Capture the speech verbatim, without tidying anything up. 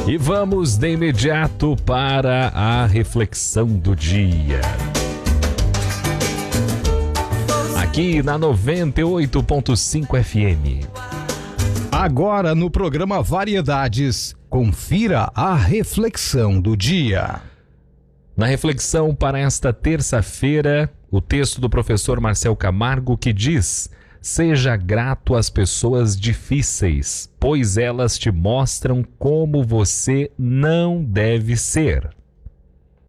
E vamos de imediato para a reflexão do dia. Aqui na noventa e oito ponto cinco F M. Agora no programa Variedades, confira a reflexão do dia. Na reflexão para esta terça-feira, o texto do professor Marcel Camargo que diz: seja grato às pessoas difíceis, pois elas te mostram como você não deve ser.